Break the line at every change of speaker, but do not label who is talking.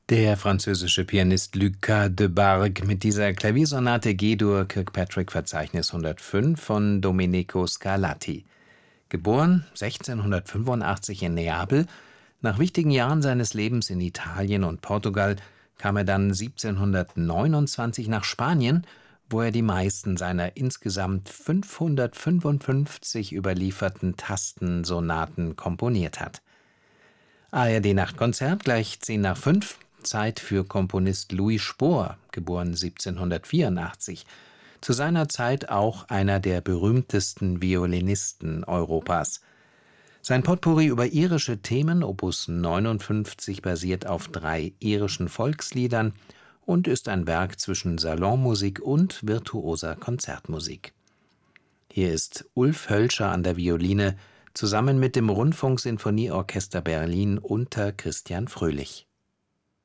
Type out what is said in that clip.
Der französische Pianist Lucas Debargue mit dieser Klaviersonate G-Dur Kirkpatrick-Verzeichnis 105 von Domenico Scarlatti. Geboren 1685 in Neapel, nach wichtigen Jahren seines Lebens in Italien und Portugal kam er dann 1729 nach Spanien, wo er die meisten seiner insgesamt 555 überlieferten Tastensonaten komponiert hat. ARD-Nachtkonzert gleich 5:10, Zeit für Komponist Louis Spohr, geboren 1784, zu seiner Zeit auch einer der berühmtesten Violinisten Europas. Sein Potpourri über irische Themen, Opus 59, basiert auf 3 irischen Volksliedern und ist ein Werk zwischen Salonmusik und virtuoser Konzertmusik. Hier ist Ulf Hölscher an der Violine, zusammen mit dem Rundfunksinfonieorchester Berlin unter Christian Fröhlich.